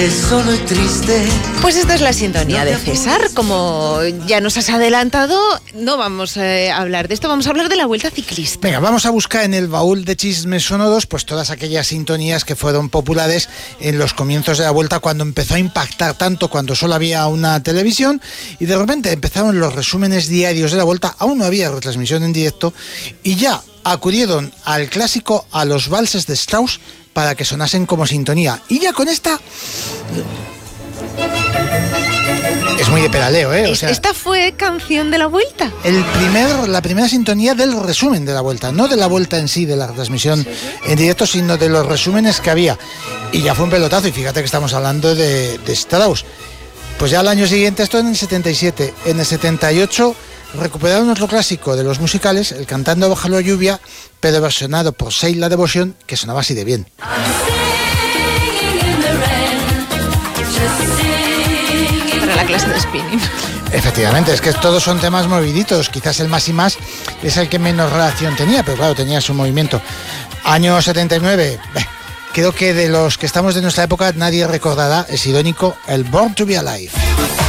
Solo y triste. Pues esta es la sintonía de César. Como ya nos has adelantado, no vamos a hablar de esto, vamos a hablar de la Vuelta Ciclista. Venga, vamos a buscar en el baúl de chismes sonoros pues todas aquellas sintonías que fueron populares en los comienzos de la Vuelta, cuando empezó a impactar tanto, cuando solo había una televisión y de repente empezaron los resúmenes diarios de la Vuelta. Aún no había retransmisión en directo y ya acudieron al clásico, a los valses de Strauss, para que sonasen como sintonía. Y ya con esta... Es muy de pedaleo, ¿eh? O sea, ¿esta fue canción de la Vuelta? La primera sintonía del resumen de la Vuelta, no de la Vuelta en sí, de la transmisión en directo, sino de los resúmenes que había. Y ya fue un pelotazo, y fíjate que estamos hablando de Strauss. Pues ya al año siguiente, esto en el 77, en el 78... recuperaron otro clásico de los musicales, el Cantando bajo la lluvia, pero versionado por Sail la Devotion, que sonaba así de bien. Para la clase de spinning. Efectivamente, es que todos son temas moviditos, quizás el Más y Más es el que menos relación tenía, pero claro, tenía su movimiento. Año 79, creo que de los que estamos de nuestra época nadie recordará, es irónico, el Born to be Alive.